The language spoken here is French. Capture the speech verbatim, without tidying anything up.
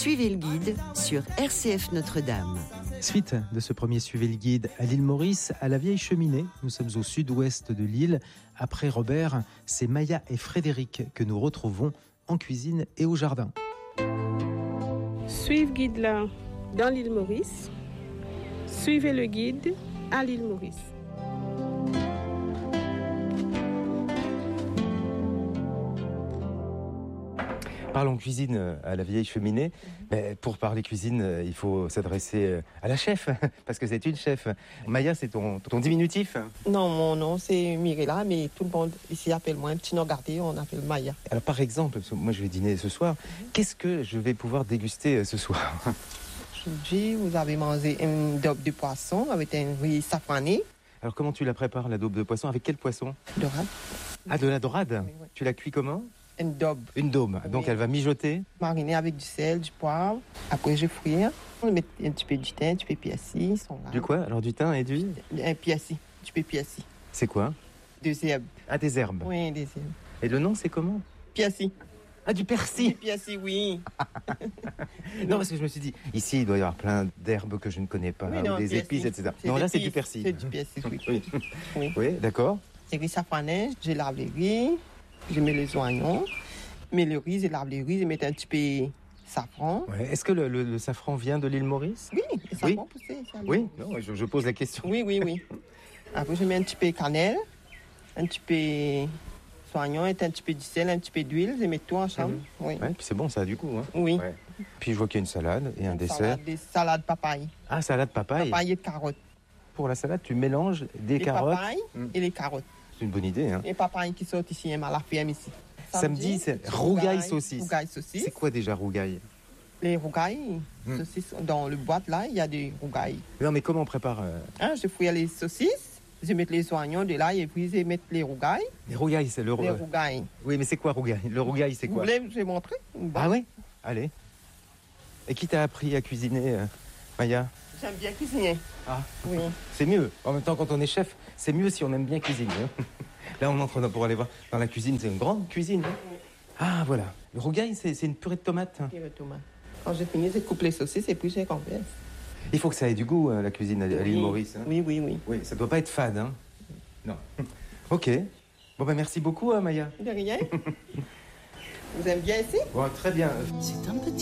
Suivez le guide sur R C F Notre-Dame. Suite de ce premier Suivez le guide à l'île Maurice, à la Vieille Cheminée. Nous sommes au sud-ouest de l'île. Après Robert, c'est Maya et Frédéric que nous retrouvons en cuisine et au jardin. Suivez le guide là dans l'île Maurice. Suivez le guide à l'île Maurice. Parlons cuisine à la Vieille Cheminée. Mais pour parler cuisine, il faut s'adresser à la chef, parce que c'est une chef. Maya, c'est ton, ton diminutif? Non, mon nom c'est Mirella, mais tout le monde ici appelle moi un petit nom gardé, on appelle Maya. Alors par exemple, moi je vais dîner ce soir, mm-hmm. Qu'est-ce que je vais pouvoir déguster ce soir? Aujourd'hui, vous avez mangé une daube de poisson avec un riz safrané. Alors comment tu la prépares, la daube de poisson? Avec quel poisson? Dorade. Ah, de la dorade? Oui, oui. Tu la cuis comment? Une daube. Une daube, oui. Donc elle va mijoter? Mariner avec du sel, du poivre. Après, je frire. On met un petit peu du thym, un petit peu de piassi. Du quoi? Alors du thym et du? Un piassi, du peu de piassi. C'est quoi? Des herbes. Ah, des herbes? Oui, des herbes. Et le nom, c'est comment? Piassi. Ah, du persil? Du piassi, oui. Non, parce que je me suis dit, ici, il doit y avoir plein d'herbes que je ne connais pas, oui, non, des piassi, épices, et cetera. Non, là, c'est du persil. C'est du persil, oui. Oui, oui. Oui, d'accord. C'est riz safrané, je lave les riz, je mets les oignons, je mets le riz, je lave les riz, je mets un petit peu safran. Ouais. Est-ce que le, le, le safran vient de l'île Maurice? Oui, le safran oui. poussé. Oui, non, je, je pose la question. Oui, oui, oui. Après, je mets un petit peu de cannelle, un petit peu soignon, un petit peu de sel, un petit peu d'huile, je mets tout ensemble. Mmh. Oui. Ouais, puis c'est bon, ça a du goût. Hein. Oui. Ouais. Puis je vois qu'il y a une salade et un une dessert. Salade, des salades papaye. Ah, salade papaye. Papaye et de carottes. Pour la salade, tu mélanges des les carottes. Papayes mmh. et les carottes. C'est une bonne idée. Hein. Les papayes qui sortent ici, à la ferme ici. Samedi, c'est rougail saucisse. Rougail saucisse. C'est quoi déjà rougail? Les rougailles, mmh. saucisses, dans le boîte là, il y a des rougailles. Non, mais comment on prépare euh... ah, je fouille les saucisses. Je mets les oignons de là et puis je mets les rougailles. Les rougailles, c'est le... Les rougailles. Oui, mais c'est quoi rougail? Le rougail, c'est quoi? Vous voulez, je vais montrer. Ah oui? Allez. Et qui t'a appris à cuisiner, euh, Maya? J'aime bien cuisiner. Ah, oui. C'est mieux. En même temps, quand on est chef, c'est mieux si on aime bien cuisiner. Hein. Là, on entre pour aller voir dans la cuisine. C'est une grande cuisine. Hein. Oui. Ah, voilà. Le rougail, c'est, c'est une purée de tomates. Hein. Purée de tomates. Quand j'ai fini, je coupe les saucisses et puis j'ai converse. Il faut que ça ait du goût, la cuisine à l'île oui. Maurice. Hein. Oui, oui, oui. Oui, ça doit pas être fade. Hein. Non. Ok. Bon, ben merci beaucoup, hein, Maya. De rien. Vous aimez bien ici? Bon, très bien. C'est un petit